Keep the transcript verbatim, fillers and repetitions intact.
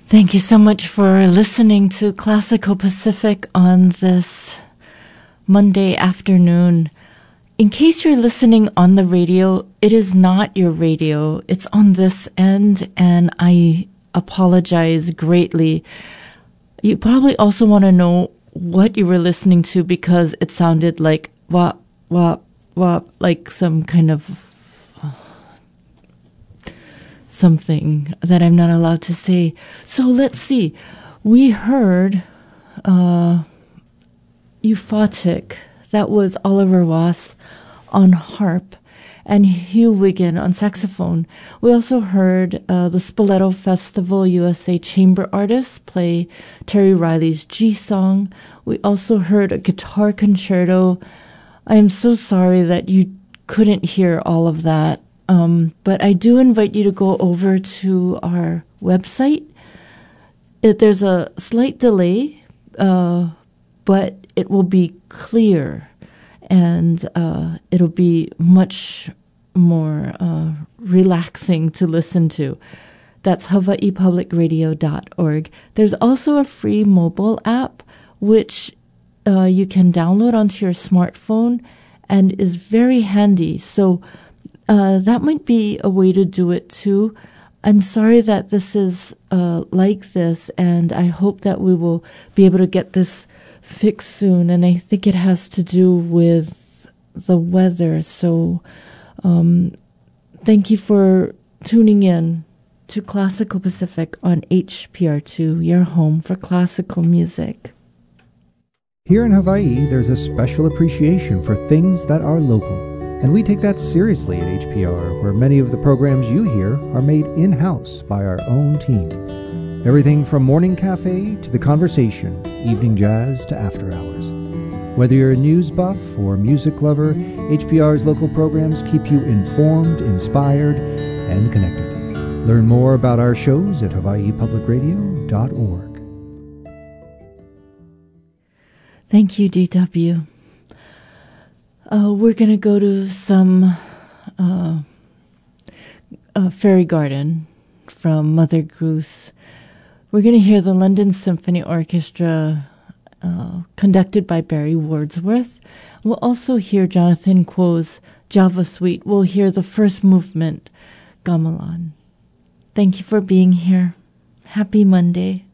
Thank you so much for listening to Classical Pacific on this Monday afternoon. In case you're listening on the radio, it is not your radio. It's on this end, and I apologize greatly. You probably also want to know what you were listening to because it sounded like wah, wah, wah, like some kind of something that I'm not allowed to say. So let's see. We heard uh, Euphotic. That was Oliver Wass on harp and Hugh Wiggin on saxophone. We also heard uh, the Spoleto Festival U S A Chamber Artists play Terry Riley's G-Song. We also heard a guitar concerto. I am so sorry that you couldn't hear all of that. Um, but I do invite you to go over to our website. It, there's a slight delay, uh, but it will be clear and uh, it'll be much more uh, relaxing to listen to. That's hawaii public radio dot org. There's also a free mobile app which uh, you can download onto your smartphone and is very handy. So Uh, that might be a way to do it too. I'm sorry that this is uh, like this, and I hope that we will be able to get this fixed soon. And I think it has to do with the weather. So um, thank you for tuning in to Classical Pacific on H P R two, your home for classical music. Here in Hawaii, there's a special appreciation for things that are local. And we take that seriously at H P R, where many of the programs you hear are made in-house by our own team. Everything from morning cafe to the conversation, evening jazz to after hours. Whether you're a news buff or music lover, H P R's local programs keep you informed, inspired, and connected. Learn more about our shows at hawaii public radio dot org. Thank you, D W. Uh, we're going to go to some uh, uh, Fairy Garden from Mother Goose. We're going to hear the London Symphony Orchestra uh, conducted by Barry Wordsworth. We'll also hear Jonathan Quo's Java Suite. We'll hear the first movement, Gamelan. Thank you for being here. Happy Monday.